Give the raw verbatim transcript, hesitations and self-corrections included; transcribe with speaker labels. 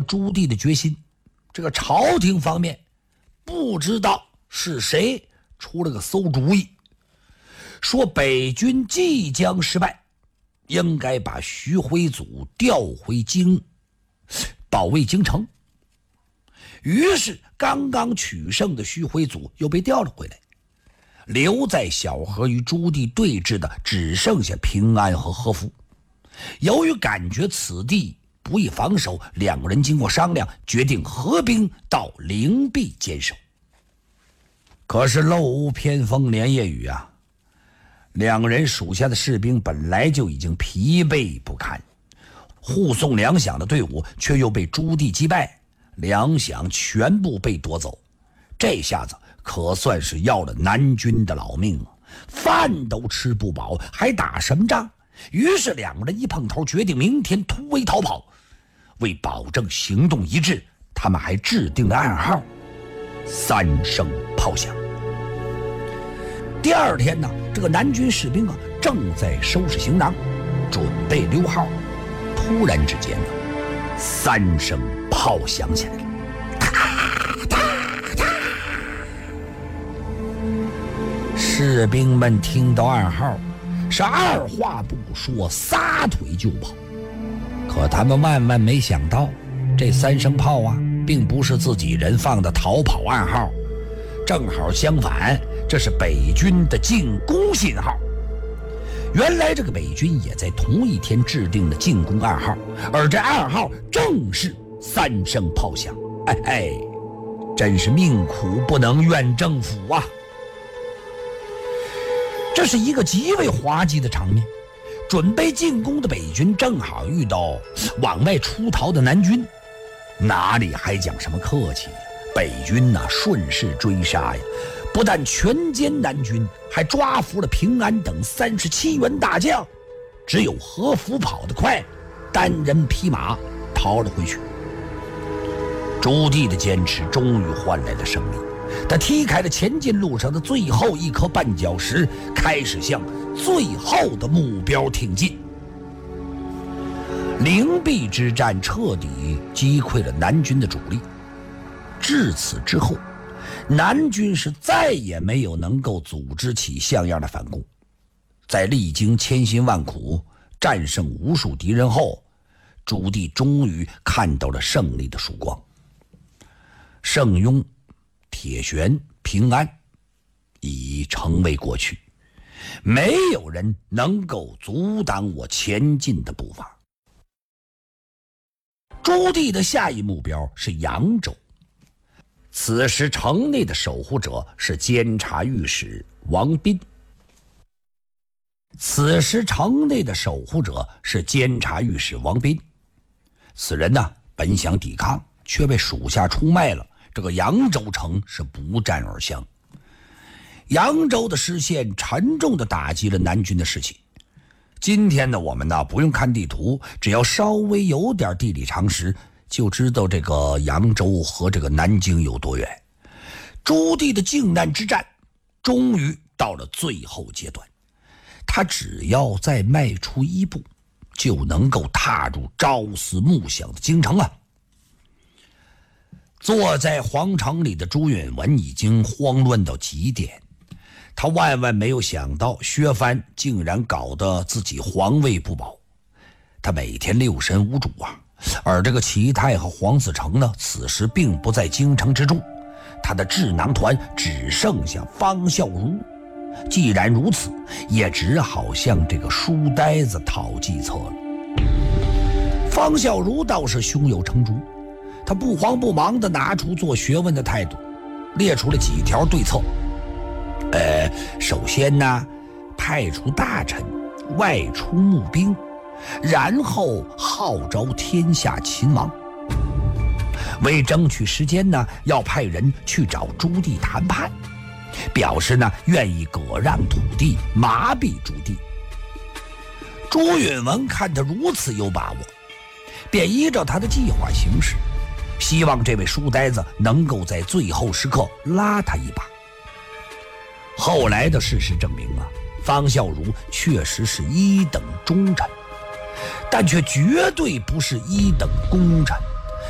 Speaker 1: 朱棣的决心，这个朝廷方面不知道是谁出了个馊主意，说北军即将失败，应该把徐徽祖调回京，保卫京城。于是刚刚取胜的徐徽祖又被调了回来，留在小河与朱棣对峙的只剩下平安和和服。由于感觉此地不易防守，两个人经过商量，决定合兵到灵璧坚守。可是漏屋偏风连夜雨啊，两个人属下的士兵本来就已经疲惫不堪，护送粮饷的队伍却又被朱棣击败，粮饷全部被夺走，这下子可算是要了南军的老命啊！饭都吃不饱，还打什么仗？于是两个人一碰头，决定明天突围逃跑。为保证行动一致，他们还制定了暗号：三声炮响。第二天呢，这个南军士兵啊正在收拾行囊，准备溜号，突然之间呢，三声炮响起来了，哒哒哒！士兵们听到暗号，是二话不说，撒腿就跑。可他们万万没想到，这三声炮啊，并不是自己人放的逃跑暗号，正好相反，这是北军的进攻信号。原来这个北军也在同一天制定了进攻暗号，而这暗号正是三声炮响。哎哎，真是命苦不能怨政府啊！这是一个极为滑稽的场面。准备进攻的北军正好遇到往外出逃的南军，哪里还讲什么客气？北军呐、啊，顺势追杀呀，不但全歼南军，还抓俘了平安等三十七员大将，只有和服跑得快，单人匹马逃了回去。朱棣的坚持终于换来了胜利，他踢开了前进路上的最后一颗绊脚石，开始向最后的目标挺进。灵璧之战彻底击溃了南军的主力，至此之后，南军是再也没有能够组织起像样的反攻。在历经千辛万苦，战胜无数敌人后，朱棣终于看到了胜利的曙光。圣雍、铁悬、平安已成为过去，没有人能够阻挡我前进的步伐。朱棣的下一目标是扬州，此时城内的守护者是监察御史王彬。此时城内的守护者是监察御史王彬，此人呢，本想抵抗，却被属下出卖了。这个扬州城是不战而降。扬州的失陷沉重地打击了南军的士气。今天呢，我们呢不用看地图，只要稍微有点地理常识，就知道这个扬州和这个南京有多远。朱棣的靖难之战终于到了最后阶段，他只要再迈出一步，就能够踏入朝思暮想的京城啊！坐在皇城里的朱允炆已经慌乱到极点，他万万没有想到薛藩竟然搞得自己皇位不保，他每天六神无主啊。而这个齐泰和黄子成呢，此时并不在京城之中，他的智囊团只剩下方孝孺。既然如此，也只好向这个书呆子讨计策了。方孝孺倒是胸有成竹，他不慌不忙地拿出做学问的态度，列出了几条对策。呃，首先呢，派出大臣外出募兵，然后号召天下秦王。为争取时间呢，要派人去找朱棣谈判，表示呢愿意割让土地，麻痹朱棣。朱允炆看他如此有把握，便依照他的计划行事，希望这位书呆子能够在最后时刻拉他一把。后来的事实证明啊，方孝孺确实是一等忠臣，但却绝对不是一等功臣。